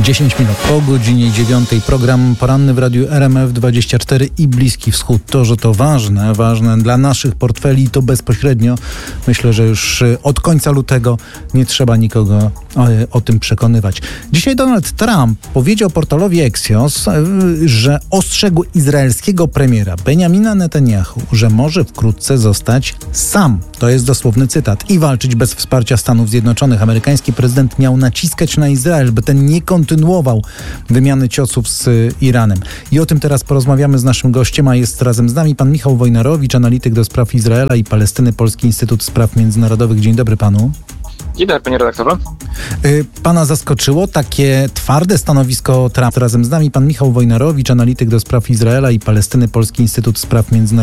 10 minut po godzinie 9. Program poranny w radiu RMF24 i Bliski Wschód. To, że to ważne dla naszych portfeli, to bezpośrednio. Myślę, że już od końca lutego nie trzeba nikogo o tym przekonywać. Dzisiaj Donald Trump powiedział portalowi Axios, że ostrzegł izraelskiego premiera Benjamina Netanyahu, że może wkrótce zostać sam. To jest dosłowny cytat. I walczyć bez wsparcia Stanów Zjednoczonych. Amerykański prezydent miał naciskać na Izrael, by ten nie kontynuował wymiany ciosów z Iranem. I o tym teraz porozmawiamy z naszym gościem, a jest razem z nami pan Michał Wojnarowicz, analityk do spraw Izraela i Palestyny, Polski Instytut Spraw Międzynarodowych. Dzień dobry panu. Dzień dobry, panie redaktorze. Pana zaskoczyło takie twarde stanowisko Trumpa. Razem z nami pan Michał Wojnarowicz, analityk do spraw Izraela i Palestyny, Polski Instytut Spraw Międzynarodowych.